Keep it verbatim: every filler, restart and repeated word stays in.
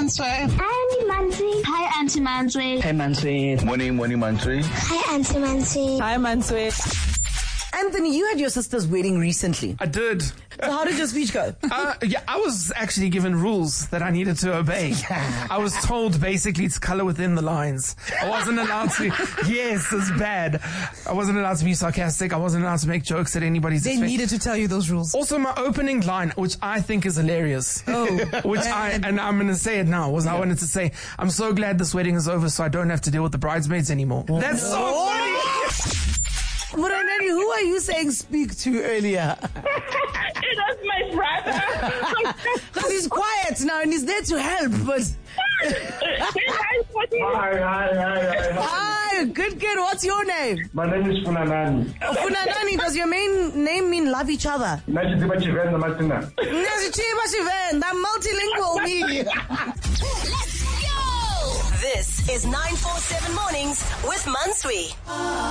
Manswe. Hi, Auntie Manswe. Hi, Auntie Manswe. Hi, Manswe. Morning, morning, Manswe. Hi, Auntie Manswe. Hi, Manswe. Anthony, you had your sister's wedding recently. I did. So how did your speech go? Uh, yeah, I was actually given rules that I needed to obey. I was told basically to color within the lines. I wasn't allowed to, yes, it's bad. I wasn't allowed to be sarcastic. I wasn't allowed to make jokes at anybody's They expense. needed to tell you those rules. Also, my opening line, which I think is hilarious. Oh. Which I, and I'm going to say it now, was yeah. I wanted to say, I'm so glad this wedding is over so I don't have to deal with the bridesmaids anymore. Oh. That's so funny! Muranani, who are you saying speak to earlier? It was my brother. Because he's quiet now and he's there to help, but... Hi, hi, hi, hi. Hi, good kid. What's your name? My name is Funanani. Oh, Funanani, does your main name mean love each other? I'm multilingual, me. Let's go! This is nine four seven Mornings with Manswe.